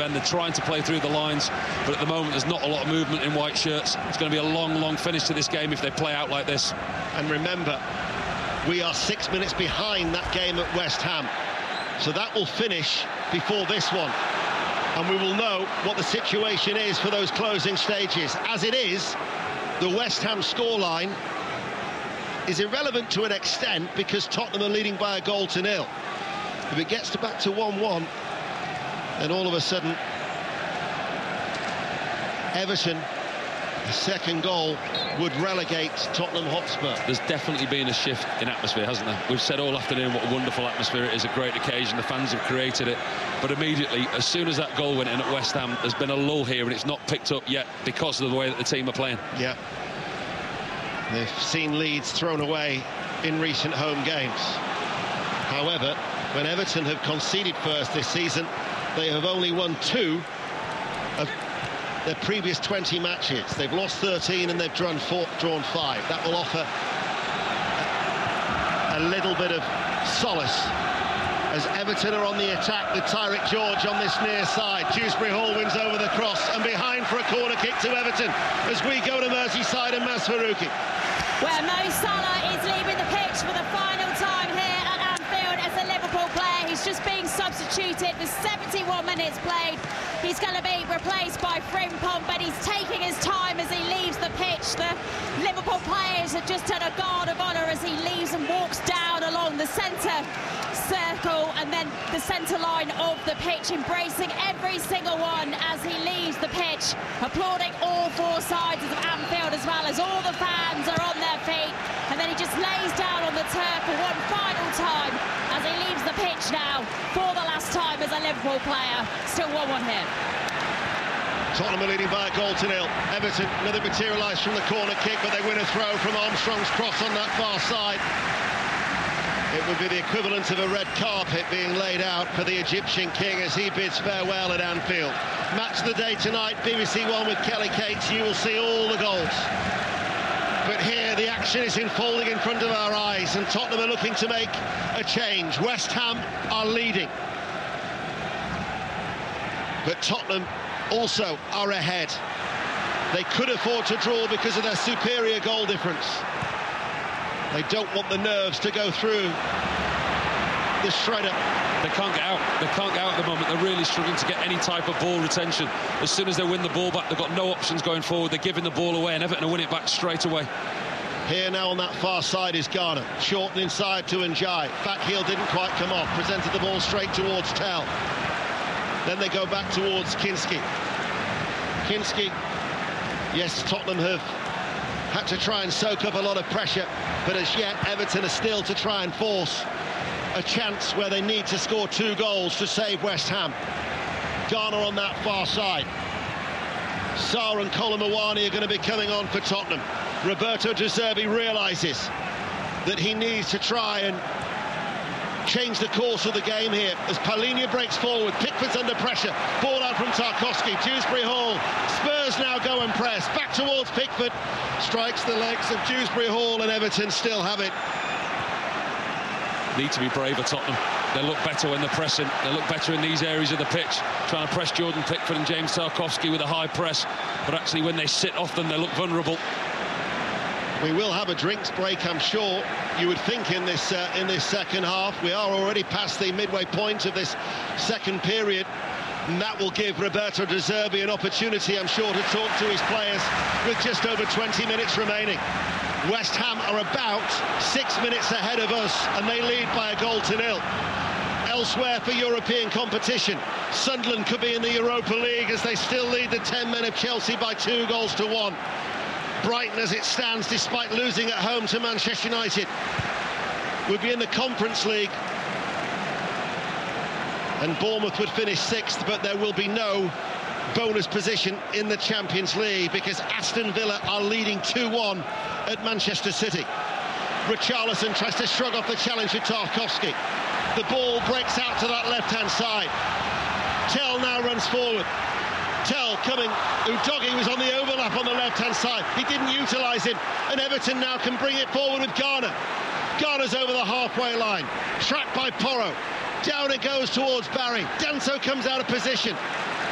defender, trying to play through the lines, but at the moment there's not a lot of movement in white shirts. It's going to be a long finish to this game if they play out like this. And remember, we are 6 minutes behind that game at West Ham, so that will finish before this one, and we will know what the situation is for those closing stages. As it is, the West Ham scoreline is irrelevant to an extent because Tottenham are leading by 1-0. If it gets back to 1-1, then all of a sudden Everton, the second goal, would relegate Tottenham Hotspur. There's definitely been a shift in atmosphere, hasn't there? We've said all afternoon what a wonderful atmosphere it is, a great occasion, the fans have created it, but immediately, as soon as that goal went in at West Ham, there's been a lull here and it's not picked up yet because of the way that the team are playing. Yeah. They've seen leads thrown away in recent home games. However, when Everton have conceded first this season, they have only won 2 of their previous 20 matches. They've lost 13 and they've drawn 5. That will offer a little bit of solace as Everton are on the attack with Tyrick George on this near side. Dewsbury Hall wins over the cross and behind for a corner kick to Everton as we go to Merseyside and Masfarouki. Where Mo Salah is leaving the pitch for the final time here at Anfield as a Liverpool player. He's just being substituted. The 71 minutes played. He's going to be replaced by Frimpong, but he's taking his time as he leaves the pitch. The Liverpool players have just done a guard of honour as he leaves and walks down along the centre circle and then the centre line of the pitch, embracing every single one as he leaves the pitch, applauding all 4 sides of Anfield as well as all the fans are on their feet, and then he just lays down on the turf for one final time as he leaves the pitch now for the last time as a Liverpool player. Still 1-1 here. Tottenham are leading by 1-0. Everton, another materialised from the corner kick, but they win a throw from Armstrong's cross on that far side. It would be the equivalent of a red carpet being laid out for the Egyptian king as he bids farewell at Anfield. Match of the day tonight, BBC One with Kelly Cates. You will see all the goals. But here the action is unfolding in front of our eyes and Tottenham are looking to make a change. West Ham are leading, but Tottenham also are ahead. They could afford to draw because of their superior goal difference. They don't want the nerves to go through the shredder. They can't get out. They can't get out at the moment. They're really struggling to get any type of ball retention. As soon as they win the ball back, they've got no options going forward. They're giving the ball away and Everton will win it back straight away. Here now on that far side is Garner. Shorten inside to Njai. Back heel didn't quite come off. Presented the ball straight towards Tell. Then they go back towards Kinski. Kinski, yes, Tottenham have had to try and soak up a lot of pressure, but as yet Everton are still to try and force a chance where they need to score 2 goals to save West Ham. Garner on that far side. Sarr and Colomawani are going to be coming on for Tottenham. Roberto De Zerbi realises that he needs to try and change the course of the game here as Palhinha breaks forward. Pickford's under pressure. Ball out from Tarkowski. Dewsbury Hall. Spurs now go and press. Back towards Pickford. Strikes the legs of Dewsbury Hall and Everton still have it. Need to be braver, Tottenham. They look better when they're pressing. They look better in these areas of the pitch. Trying to press Jordan Pickford and James Tarkowski with a high press. But actually when they sit off them, they look vulnerable. We will have a drinks break, I'm sure. You would think in this second half. We are already past the midway point of this second period, and that will give Roberto De Zerbi an opportunity, I'm sure, to talk to his players with just over 20 minutes remaining. West Ham are about 6 minutes ahead of us, and they lead by 1-0. Elsewhere for European competition, Sunderland could be in the Europa League as they still lead the 10 men of Chelsea by 2-1. Brighton, as it stands, despite losing at home to Manchester United, would be in the Conference League. And Bournemouth would finish 6th, but there will be no bonus position in the Champions League because Aston Villa are leading 2-1 at Manchester City. Richarlison tries to shrug off the challenge for Tarkowski. The ball breaks out to that left-hand side. Tell now runs forward. Tell coming, Udogie was on the overlap on the left-hand side. He didn't utilise him, and Everton now can bring it forward with Garner. Garner's over the halfway line, tracked by Porro. Down it goes towards Barry. Danso comes out of position.